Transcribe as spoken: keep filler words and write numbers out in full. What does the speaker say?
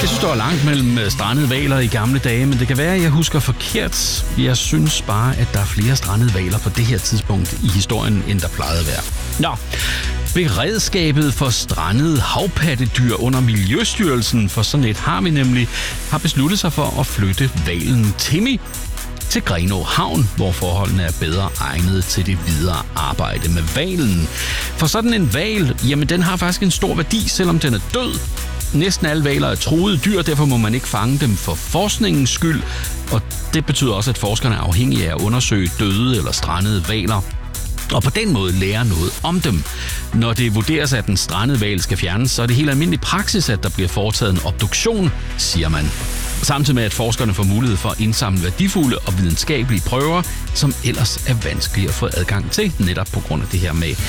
synes, der var langt mellem strandede hvaler i gamle dage, men det kan være, at jeg husker forkert. Jeg synes bare, at der er flere strandede hvaler på det her tidspunkt i historien, end der plejede at være. Nå, beredskabet for strandede havpattedyr under Miljøstyrelsen, for sådan et har vi nemlig, har besluttet sig for at flytte hvalen Timmy til Grenaa Havn, hvor forholdene er bedre egnet til det videre arbejde med hvalen. For sådan en hval, jamen den har faktisk en stor værdi, selvom den er død. Næsten alle hvaler er truede dyr, derfor må man ikke fange dem for forskningens skyld. Og det betyder også, at forskerne er afhængige af at undersøge døde eller strandede hvaler. Og på den måde lære noget om dem. Når det vurderes, at den strandede hval skal fjernes, så er det helt almindelig praksis, at der bliver foretaget en obduktion, siger man. Samtidig med, at forskerne får mulighed for at indsamle værdifulde og videnskabelige prøver, som ellers er vanskelige at få adgang til, netop på grund af det her med